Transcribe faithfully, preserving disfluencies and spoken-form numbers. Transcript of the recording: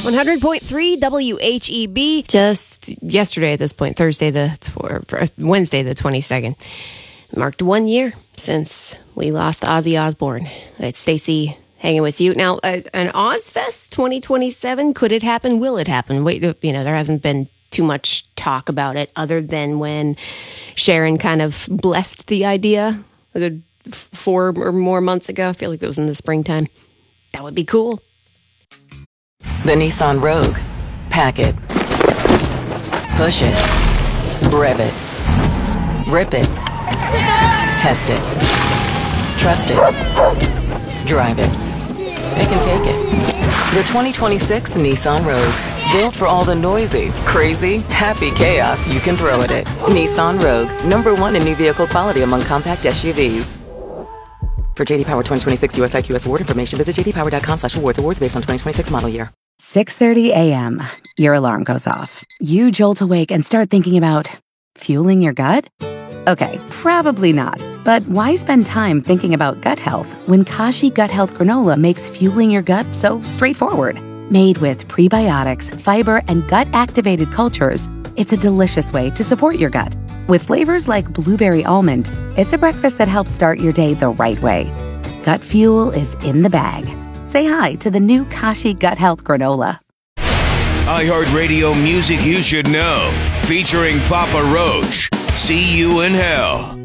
one hundred point three W H E B. Just yesterday at this point, Thursday, the Wednesday, the twenty-second, marked one year since we lost Ozzy Osbourne. It's Stacey hanging with you. Now, uh, an Ozfest twenty twenty-seven, could it happen? Will it happen? Wait, you know, there hasn't been too much talk about it other than when Sharon kind of blessed the idea four or more months ago. I feel like that was in the springtime. That would be cool. The Nissan Rogue. Pack it. Push it. Rev it. Rip it. Test it. Trust it. Drive it. It can take it. The twenty twenty-six Nissan Rogue. Built for all the noisy, crazy, happy chaos you can throw at it. Nissan Rogue. Number one in new vehicle quality among compact S U Vs. For J D Power twenty twenty-six U S I Q S award information, visit j d power dot com slash awards. Awards based on twenty twenty-six model year. six thirty a.m. Your alarm goes off. You jolt awake and start thinking about fueling your gut? Okay, probably not. But why spend time thinking about gut health when Kashi Gut Health Granola makes fueling your gut so straightforward? Made with prebiotics, fiber, and gut-activated cultures, it's a delicious way to support your gut. With flavors like blueberry almond, it's a breakfast that helps start your day the right way. Gut fuel is in the bag. Say hi to the new Kashi Gut Health Granola. iHeartRadio music you should know, featuring Papa Roach. See You in Hell.